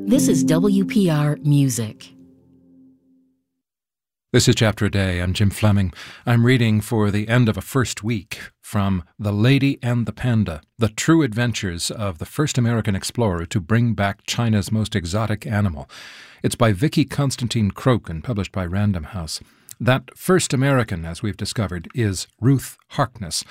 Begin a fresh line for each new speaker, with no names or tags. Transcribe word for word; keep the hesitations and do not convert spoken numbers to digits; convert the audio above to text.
This is W P R Music.
This is Chapter a Day. I'm Jim Fleming. I'm reading for the end of a first week from The Lady and the Panda, The True Adventures of the First American Explorer to Bring Back China's Most Exotic Animal. It's by Vicky Constantine Croke and published by Random House. That first American, as we've discovered, is Ruth Harkness,